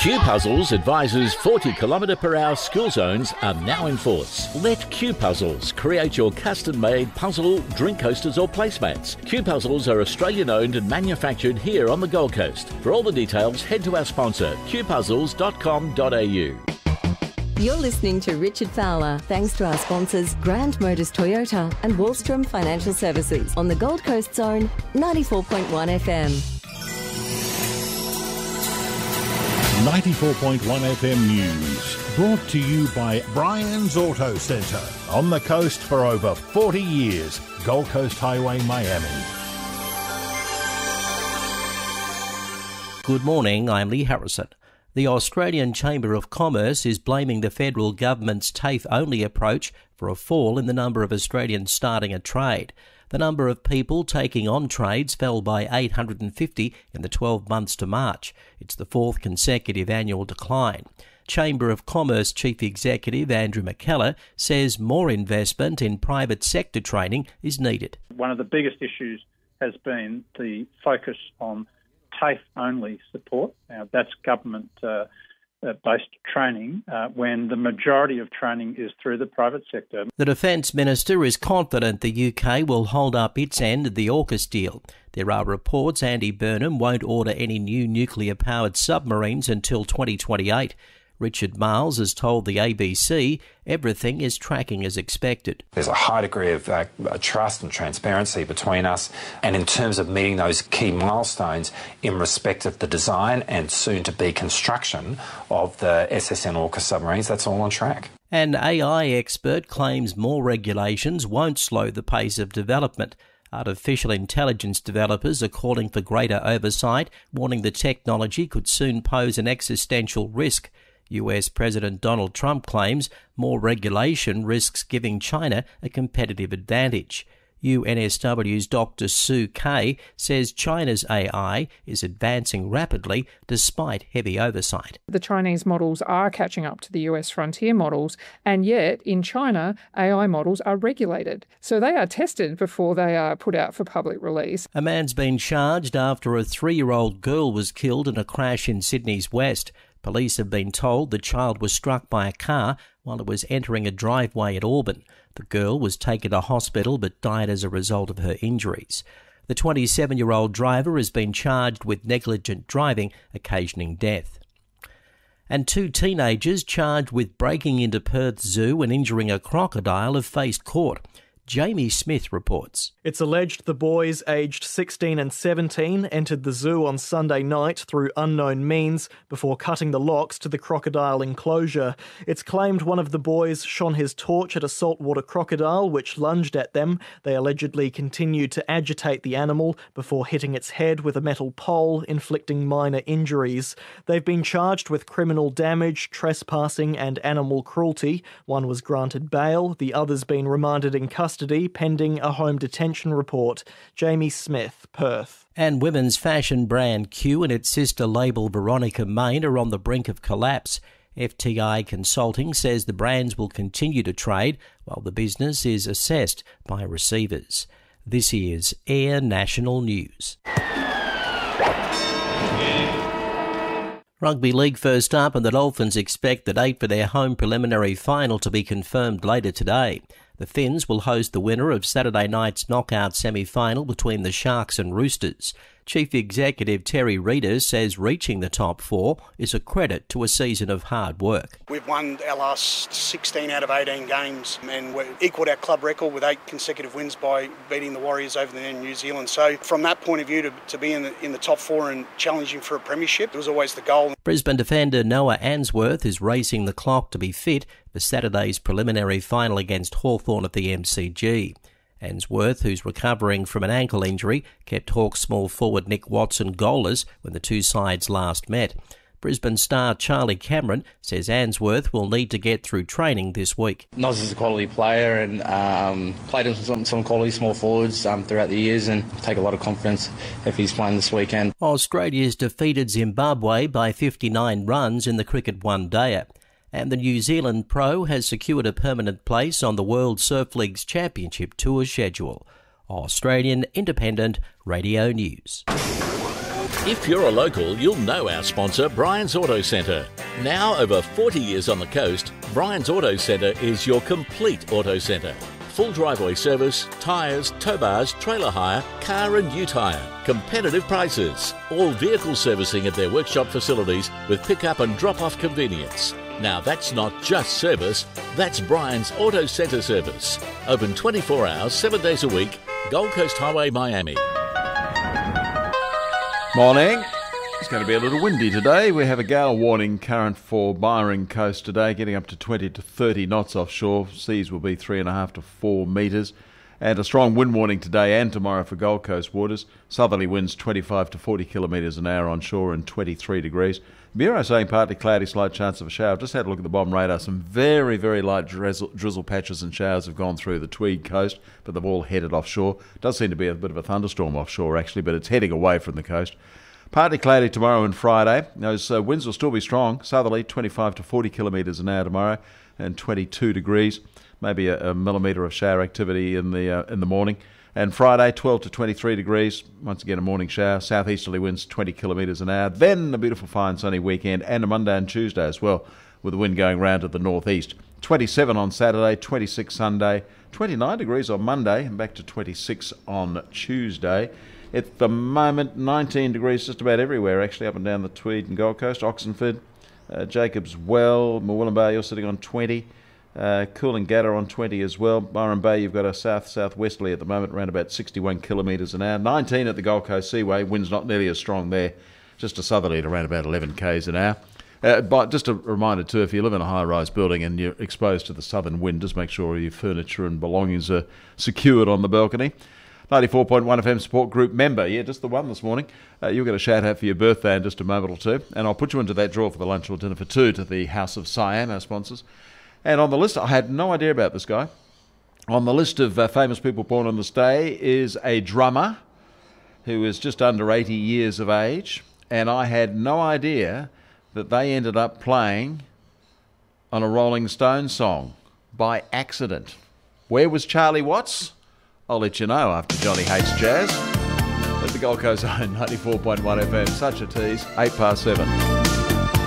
Q Puzzles advises 40 km/h school zones are now in force. Let Q Puzzles create your custom-made puzzle, drink coasters or placemats. Q Puzzles are Australian-owned and manufactured here on the Gold Coast. For all the details, head to our sponsor, qpuzzles.com.au. You're listening to Richard Fowler, thanks to our sponsors Grand Motors Toyota and Wallstrom Financial Services on the Gold Coast Zone, 94.1 FM. 94.1 FM News, brought to you by Brian's Auto Centre. On the coast for over 40 years, Gold Coast Highway, Miami. Good morning, I'm Lee Harrison. The Australian Chamber of Commerce is blaming the federal government's TAFE-only approach for a fall in the number of Australians starting a trade. The number of people taking on trades fell by 850 in the 12 months to March. It's the fourth consecutive annual decline. Chamber of Commerce Chief Executive Andrew McKellar says more investment in private sector training is needed. One of the biggest issues has been the focus on TAFE-only support. Now, that's government-based training when the majority of training is through the private sector. The Defence Minister is confident the UK will hold up its end of the AUKUS deal. There are reports Andy Burnham won't order any new nuclear-powered submarines until 2028. Richard Marles has told the ABC everything is tracking as expected. There's a high degree of trust and transparency between us, and in terms of meeting those key milestones in respect of the design and soon-to-be construction of the SSN AUKUS submarines, that's all on track. An AI expert claims more regulations won't slow the pace of development. Artificial intelligence developers are calling for greater oversight, warning the technology could soon pose an existential risk. US President Donald Trump claims more regulation risks giving China a competitive advantage. UNSW's Dr. Sue Kay says China's AI is advancing rapidly despite heavy oversight. The Chinese models are catching up to the US frontier models, and yet in China, AI models are regulated. So they are tested before they are put out for public release. A man's been charged after a 3-year-old girl was killed in a crash in Sydney's west. Police have been told the child was struck by a car while it was entering a driveway at Auburn. The girl was taken to hospital but died as a result of her injuries. The 27-year-old driver has been charged with negligent driving, occasioning death. And 2 teenagers charged with breaking into Perth Zoo and injuring a crocodile have faced court. Jamie Smith reports. It's alleged the boys aged 16 and 17 entered the zoo on Sunday night through unknown means before cutting the locks to the crocodile enclosure. It's claimed one of the boys shone his torch at a saltwater crocodile which lunged at them. They allegedly continued to agitate the animal before hitting its head with a metal pole, inflicting minor injuries. They've been charged with criminal damage, trespassing and animal cruelty. One was granted bail, the other's been remanded in custody pending a home detention report. Jamie Smith, Perth. And women's fashion brand Q and its sister label Veronica Main are on the brink of collapse. FTI Consulting says the brands will continue to trade while the business is assessed by receivers. This is Air National News. Rugby League first up, and the Dolphins expect the date for their home preliminary final to be confirmed later today. The Finns will host the winner of Saturday night's knockout semi-final between the Sharks and Roosters. Chief Executive Terry Reeder says reaching the top 4 is a credit to a season of hard work. We've won our last 16 out of 18 games and we've equalled our club record with 8 consecutive wins by beating the Warriors over there in New Zealand. So from that point of view, to be in the top 4 and challenging for a premiership, it was always the goal. Brisbane defender Noah Answorth is racing the clock to be fit for Saturday's preliminary final against Hawthorn at the MCG. Answorth, who's recovering from an ankle injury, kept Hawks small forward Nick Watson goalless when the two sides last met. Brisbane star Charlie Cameron says Answorth will need to get through training this week. Noz is a quality player and played in some quality small forwards throughout the years, and take a lot of confidence if he's playing this weekend. Australia's defeated Zimbabwe by 59 runs in the cricket one-dayer. And the New Zealand Pro has secured a permanent place on the World Surf League's Championship Tour schedule. Australian Independent Radio News. If you're a local, you'll know our sponsor, Brian's Auto Centre. Now over 40 years on the coast, Brian's Auto Centre is your complete auto centre. Full driveway service, tyres, tow bars, trailer hire, car and ute hire. Competitive prices. All vehicle servicing at their workshop facilities with pick-up and drop-off convenience. Now that's not just service, that's Brian's Auto Centre service. Open 24 hours, 7 days a week, Gold Coast Highway, Miami. Morning. It's going to be a little windy today. We have a gale warning current for Byron Coast today, getting up to 20 to 30 knots offshore. Seas will be 3.5 to 4 metres. And a strong wind warning today and tomorrow for Gold Coast waters. Southerly winds 25 to 40 kilometres an hour onshore and 23 degrees. Bureau saying partly cloudy, slight chance of a shower. I've just had a look at the bomb radar. Some very, very light drizzle patches and showers have gone through the Tweed coast, but they've all headed offshore. Does seem to be a bit of a thunderstorm offshore, actually, but it's heading away from the coast. Partly cloudy tomorrow and Friday. Those winds will still be strong. Southerly 25 to 40 kilometres an hour tomorrow and 22 degrees. Maybe a millimetre of shower activity in the morning. And Friday 12 to 23 degrees. Once again a morning shower. Southeasterly winds 20 kilometres an hour. Then a beautiful fine sunny weekend and a Monday and Tuesday as well, with the wind going round to the northeast. 27 on Saturday, 26 Sunday, 29 degrees on Monday and back to 26 on Tuesday. At the moment, 19 degrees just about everywhere, actually, up and down the Tweed and Gold Coast. Oxenford, Jacobs Well, Murwillumbah Bay, you're sitting on 20. Coolangatta on 20 as well. Byron Bay, you've got a south-southwesterly at the moment, around about 61 kilometres an hour. 19 at the Gold Coast Seaway, wind's not nearly as strong there. Just a southerly at around about 11 k's an hour. But just a reminder too, if you live in a high-rise building and you're exposed to the southern wind, just make sure your furniture and belongings are secured on the balcony. 94.1 FM support group member. Yeah, just the one this morning. You'll get a shout out for your birthday in just a moment or two. And I'll put you into that draw for the lunch or dinner for two to the House of Siam, our sponsors. And on the list, I had no idea about this guy. On the list of famous people born on this day is a drummer who is just under 80 years of age. And I had no idea that they ended up playing on a Rolling Stones song by accident. Where was Charlie Watts? I'll let you know after Johnny Hates Jazz. At the Gold Coast Zone, 94.1 FM. Such a tease. 7:08.